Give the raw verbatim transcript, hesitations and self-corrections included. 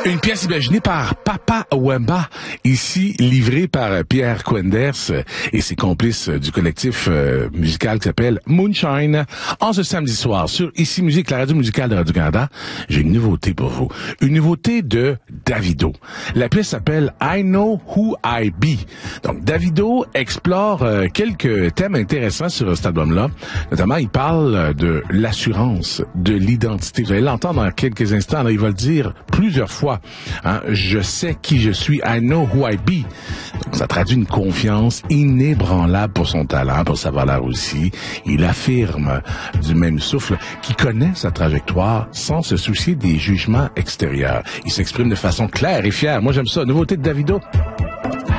Une pièce imaginée par Papa Wemba, ici livrée par Pierre Quenders et ses complices du collectif euh, musical qui s'appelle Moonshine. En ce samedi soir, sur Ici Musique, la radio musicale de Radio-Canada, j'ai une nouveauté pour vous. Une nouveauté de Davido. La pièce s'appelle I Know Who I Be. Donc, Davido explore euh, quelques thèmes intéressants sur cet album-là. Notamment, il parle de l'assurance, de l'identité. Vous allez l'entendre dans quelques instants. Là, il va le dire plusieurs fois. Hein, je sais qui je suis. I know who I be. Donc, ça traduit une confiance inébranlable pour son talent, pour sa valeur aussi. Il affirme du même souffle qu'il connaît sa trajectoire sans se soucier des jugements extérieurs. Il s'exprime de façon claire et fière. Moi, j'aime ça. Nouveauté de Davido.